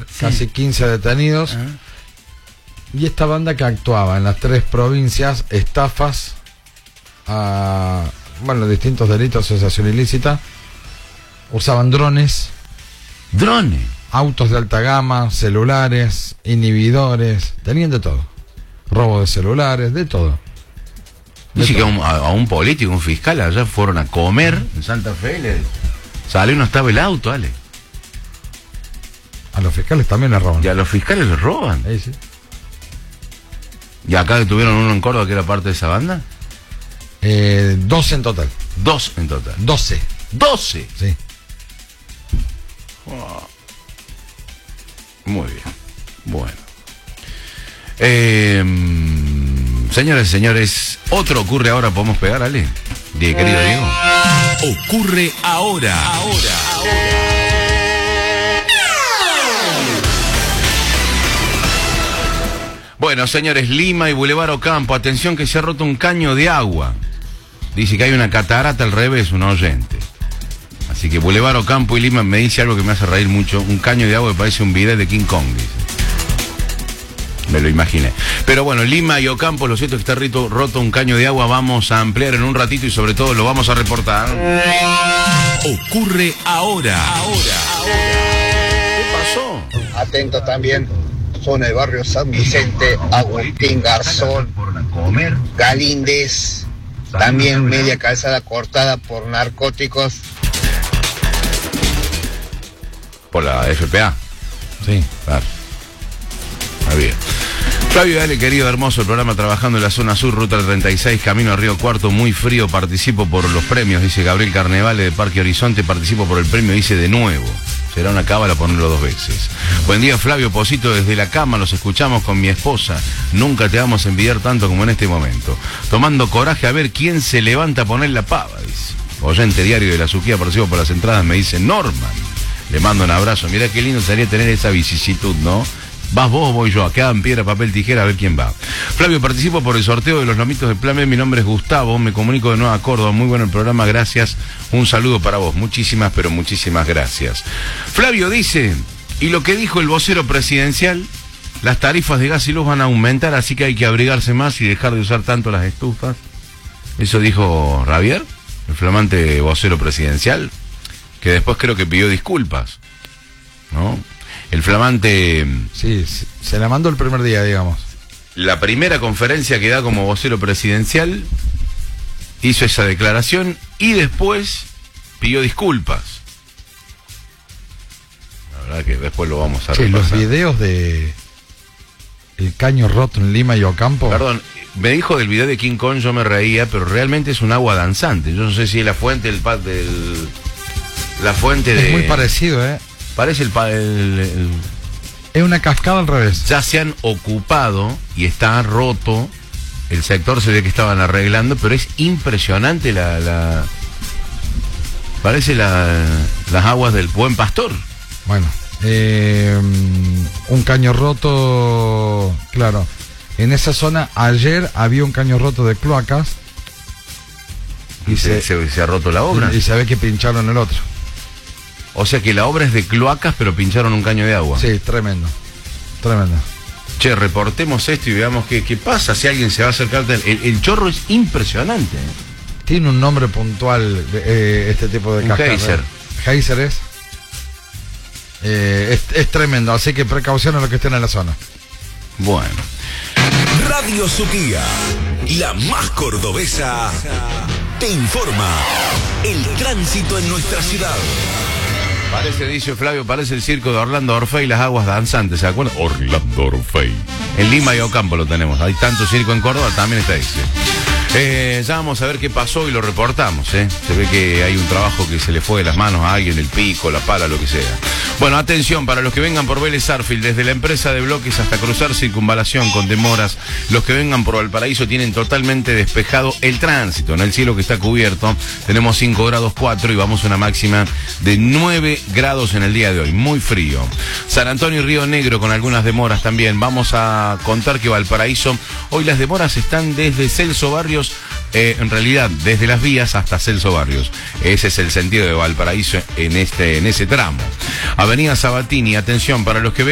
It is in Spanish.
casi 15 detenidos. Y esta banda que actuaba en las 3 provincias, estafas, distintos delitos, asociación ilícita, usaban drones, autos de alta gama, celulares, inhibidores, tenían de todo, robo de celulares, de todo. Dice que a un político, un fiscal, allá fueron a comer en Santa Fe, le salió y no estaba el auto, Ale. A los fiscales también les roban. Y a los fiscales les roban. Sí. ¿Y acá tuvieron uno en Córdoba que era parte de esa banda? 12 en total. 2 en total. 12. ¿12? Sí. Wow. Muy bien. Bueno. Señores y señores, otro ocurre ahora, ¿podemos pegar, Ale? Querido Diego. Ocurre ahora. Bueno, señores, Lima y Boulevard Ocampo, atención que se ha roto un caño de agua. Dice que hay una catarata al revés, un oyente. Así que Boulevard Ocampo y Lima, me dice algo que me hace reír mucho, un caño de agua que parece un bidet de King Kong, dice. Me lo imaginé. Pero bueno, Lima y Ocampo, lo cierto es que está roto un caño de agua, vamos a ampliar en un ratito y sobre todo lo vamos a reportar. Ocurre ahora. ¿Qué pasó? Atento también. Zona del barrio San Vicente, Agustín Garzón, Galíndez, también media calzada cortada por narcóticos. Por la FPA. Sí. Claro. Está bien. Flavio, dale, querido, hermoso el programa, trabajando en la zona sur, ruta 36, camino a Río Cuarto, muy frío, participo por los premios, dice Gabriel Carnevale de Parque Horizonte, participo por el premio, dice de nuevo. Será una cábala ponerlo 2 veces. Buen día, Flavio Posito, desde la cama los escuchamos con mi esposa. Nunca te vamos a envidiar tanto como en este momento. Tomando coraje a ver quién se levanta a poner la pava, dice. Oyente diario de la Suquía, participo por las entradas, me dice Norman. Le mando un abrazo. Mirá qué lindo sería tener esa vicisitud, ¿no? ¿Vas vos o voy yo? Acá en piedra, papel, tijera, a ver quién va. Flavio, participo por el sorteo de los lomitos de Plan B. Mi nombre es Gustavo, me comunico de Nueva Córdoba. Muy bueno el programa, gracias. Un saludo para vos. Muchísimas, pero muchísimas gracias. Flavio dice, y lo que dijo el vocero presidencial, las tarifas de gas y luz van a aumentar, así que hay que abrigarse más y dejar de usar tanto las estufas. Eso dijo Javier, el flamante vocero presidencial, que después creo que pidió disculpas, ¿no? El flamante... Sí, se la mandó el primer día, digamos. La primera conferencia que da como vocero presidencial hizo esa declaración y después pidió disculpas. La verdad que después lo vamos a repasar. Los videos de el caño roto en Lima y Ocampo. Perdón, me dijo del video de King Kong, yo me reía, pero realmente es un agua danzante. Yo no sé si es la fuente la fuente de... Es muy parecido, ¿eh? Parece es una cascada al revés. Ya se han ocupado y está roto. El sector se ve que estaban arreglando, pero es impresionante parece las aguas del Buen Pastor. Bueno, un caño roto, claro. En esa zona ayer había un caño roto de cloacas. Y se ha roto la obra. Y se ve que pincharon el otro. O sea que la obra es de cloacas, pero pincharon un caño de agua. Sí, tremendo. Tremendo. Che, reportemos esto y veamos qué pasa si alguien se va a acercar. El chorro es impresionante. Tiene un nombre puntual este tipo de cascada. Geyser. Geyser es tremendo, así que precaución a los que estén en la zona. Bueno. Radio Suquía, la más cordobesa, te informa el tránsito en nuestra ciudad. Parece, dice Flavio, parece el circo de Orlando Orfei y las aguas danzantes, ¿se acuerdan? Orlando Orfei. En Lima y Ocampo lo tenemos. Hay tanto circo en Córdoba, también está ese. Ya vamos a ver qué pasó y lo reportamos, Se ve que hay un trabajo que se le fue de las manos a alguien, el pico, la pala, lo que sea. Bueno, atención, para los que vengan por Vélez Sarsfield, desde la empresa de bloques hasta cruzar Circunvalación con demoras, los que vengan por Valparaíso tienen totalmente despejado el tránsito. En el cielo que está cubierto, tenemos 5 grados 4 y vamos a una máxima de 9 grados en el día de hoy, muy frío. San Antonio y Río Negro con algunas demoras también. Vamos a contar que Valparaíso, hoy las demoras están desde Celso Barrios, en realidad desde las vías hasta Celso Barrios. Ese es el sentido de Valparaíso en ese tramo. Avenida Sabatini, atención para los que